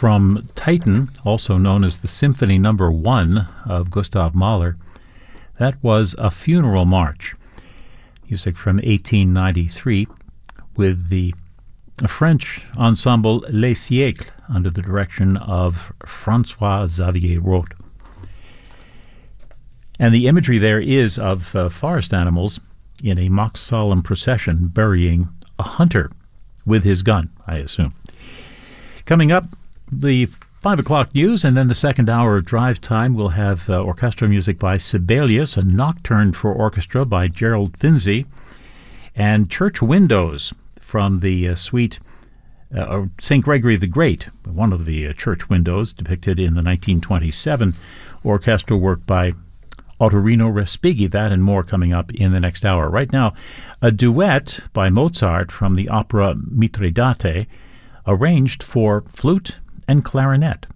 from Titan, also known as the Symphony Number 1 of Gustav Mahler. That was A Funeral March, music from 1893 with the French ensemble Les Siècles under the direction of François-Xavier Roth. And the imagery there is of forest animals in a mock solemn procession burying a hunter with his gun, I assume. Coming up, the 5 o'clock news, and then the second hour of drive time, we'll have orchestral music by Sibelius, a nocturne for orchestra by Gerald Finzi, and Church Windows from the suite St. Gregory the Great, one of the church windows depicted in the 1927 orchestral work by Ottorino Respighi. That and more coming up in the next hour. Right now, a duet by Mozart from the opera Mitridate, arranged for flute and clarinet.